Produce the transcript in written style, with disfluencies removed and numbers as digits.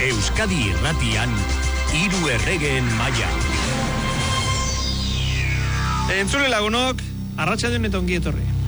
Euskadi Irratian, Hiru Erregeen Maila. Entzule lagunok, arratsaldeon eta ongi etorri.